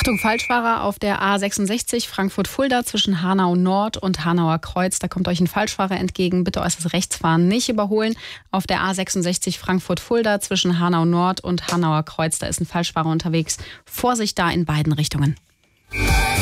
Achtung, Falschfahrer auf der A66 Frankfurt-Fulda zwischen Hanau Nord und Hanauer Kreuz. Da kommt euch ein Falschfahrer entgegen. Bitte äußerst Rechtsfahren nicht überholen. Auf der A66 Frankfurt-Fulda zwischen Hanau Nord und Hanauer Kreuz. Da ist ein Falschfahrer unterwegs. Vorsicht da in beiden Richtungen.